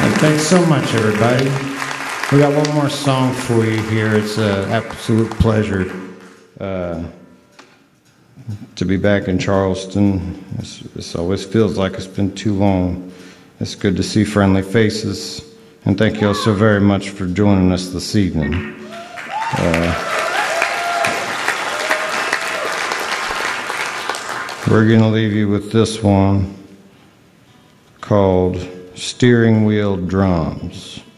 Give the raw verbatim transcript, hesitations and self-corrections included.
And thanks so much, everybody. We got one more song for you here. It's an absolute pleasure uh, to be back in Charleston. This always feels like it's been too long. It's good to see friendly faces. And thank you all so very much for joining us this evening. Uh, we're going to leave you with this one called Steering Wheel Drums.